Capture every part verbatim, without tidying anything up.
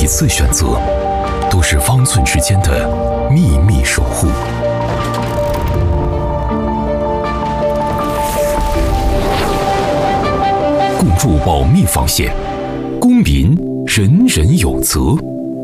一次选择，都是方寸之间的秘密守护。共筑保密防线，公民人人有责。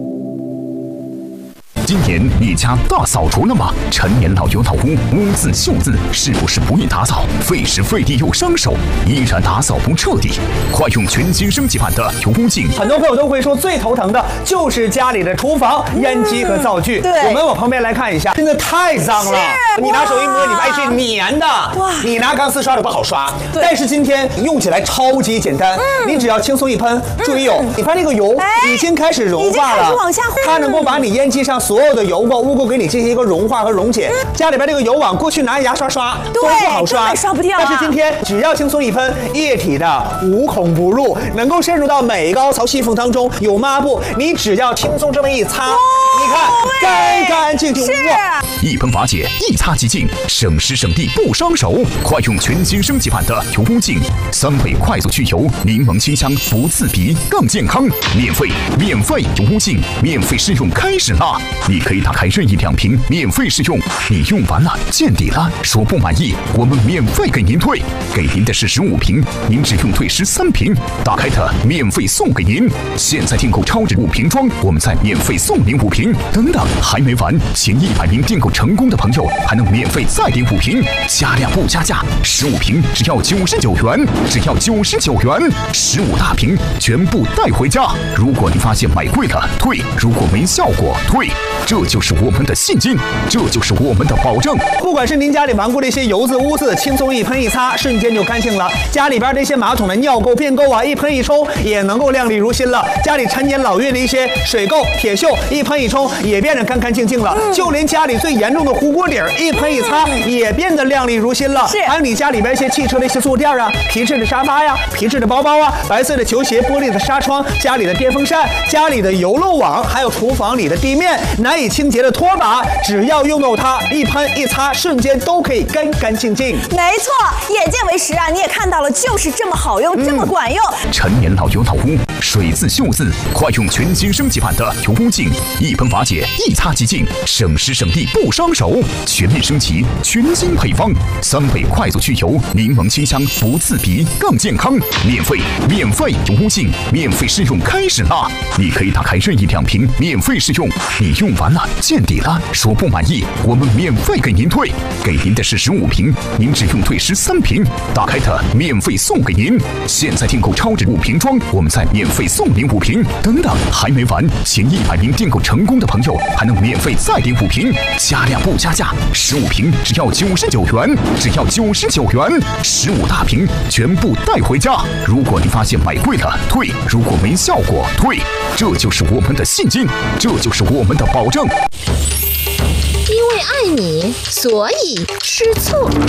今年你家大扫除了吗？陈年老油老屋，污渍锈渍是不是不易打扫？费时费力又伤手，依然打扫不彻底。快用全新升级版的油污净。 很多朋友都会说，最头疼的就是家里的厨房烟机和灶具。 对， 我们往旁边来看一下，真的太脏了。你拿手一摸，你发现是粘的。哇！你拿钢丝刷的不好刷。但是今天用起来超级简单，嗯、你只要轻松一喷，注意哦，你发现这个油已经开始融化了， 往下它能够把你烟机上所有的油垢、污垢给你进行一个融化和溶解。嗯、家里边这个油网，过去拿牙刷刷都不好刷， 刷不掉、啊。 但是今天只要轻松一喷，液体的无孔不入，能够渗入到每一个凹槽细缝当中。有抹布，你只要轻松这么一擦，哦、你看干干净净。 哇！ 一喷瓦解，一擦即净，省时省力不伤手。快用全新升级版的油污净，三倍快速去油，柠檬清香不刺鼻，更健康。免费免费油污净，免费试用开始啦！你可以打开任意两瓶免费试用，你用完了见底了，说不满意，我们免费给您退。给您的是十五瓶，您只用退十三瓶，打开它免费送给您。现在订购超值五瓶装，我们再免费送您五瓶。等等，还没完，前一百名订购成功的朋友还能免费再领五瓶，加量不加价，十五瓶只要九十九元，只要九十九元，十五大瓶全部带回家。如果你发现买贵了退，如果没效果退，这就是我们的信心，这就是我们的保证。 不管是您家里顽固的一些油渍污渍，轻松一喷一擦，瞬间就干净了。家里边这些马桶的尿垢、便垢啊，一喷一冲也能够亮丽如新了。家里陈年老月的一些水垢、铁锈，一喷一冲也变得干干净净了。嗯、就连家里最严重的糊锅底儿，一喷一擦也变得亮丽如新了。 是， 还有你家里边一些汽车的一些坐垫啊、皮质的沙发呀、皮质的包包啊、白色的球鞋、玻璃的纱窗、家里的电风扇、家里的油漏网，还有厨房里的地面难以清洁的拖把，只要用到它，一喷一擦，瞬间都可以干干净净。 没错，眼见为实啊！你也看到了，就是这么好用，嗯、这么管用。 陈年老油老污，水渍锈渍，快用全新升级版的油污净，一喷瓦解，一擦即净，省时省力不伤手。全面升级，全新配方，三倍快速去油，柠檬清香不刺鼻，更健康。免费免费油污净，免费试用开始啦！你可以打开任意两瓶免费试用，你用完了见底了，说不满意，我们免费给您退。给您的是十五瓶，您只用退十三瓶，打开它免费送给您。现在订购超值五瓶装，我们再免费送您五瓶。等等，还没完，前一百名订购成功的朋友还能免费再领五瓶，加量不加价，十五瓶只要九十九元，只要九十九元，十五大瓶全部带回家。如果你发现买贵了退，如果没效果退，这就是我们的信心，这就是我们的保证。 因为爱你，所以吃醋。